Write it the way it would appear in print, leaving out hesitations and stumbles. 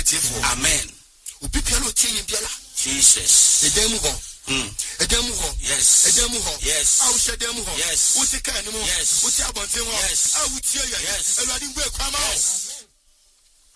atiefo. Amen. Obi piano tie yin biala. Jesus. Edemu ho. Edemu ho. Yes. Edemu ho. Yes. Awu shedemu ho. Yes. Uti kan mu. Yes. Uti abonten ho. Yes. Awu tie ye. Yes. Ewurade ngbe kwama ho.